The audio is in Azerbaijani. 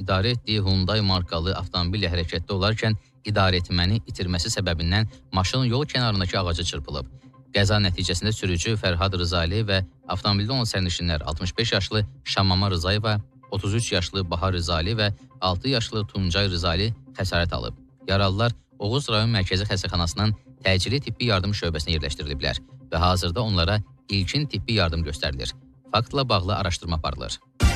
idarə etdiyi Hyundai markalı avtomobillə hərəkətdə olarkən idarəetməni itirməsi səbəbindən maşın yol kənarındakı ağaca çırpılıb. Qəza nəticəsində sürücü Fərhad Rızali və avtomobildə olan sərnişinlər 65 yaşlı Şamama Rızayeva, 33 yaşlı Bahar Rızali və 6 yaşlı Tuncay Rızali xəsarət alıb. Yaralılar Oğuz rayon mərkəzi xəstəxanasının təcili tibbi yardım şöbəsinə yerləşdiriliblər və hazırda onlara ilkin tibbi yardım göstərilir. Faktla bağlı araşdırma aparılır.